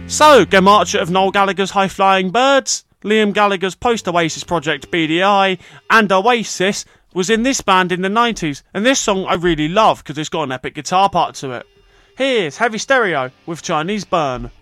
So, Gemarcha of Noel Gallagher's High Flying Birds, Liam Gallagher's post-Oasis project BDI, and Oasis was in this band in the 90s, and this song I really love because it's got an epic guitar part to it. Here's Heavy Stereo with Chinese Burn.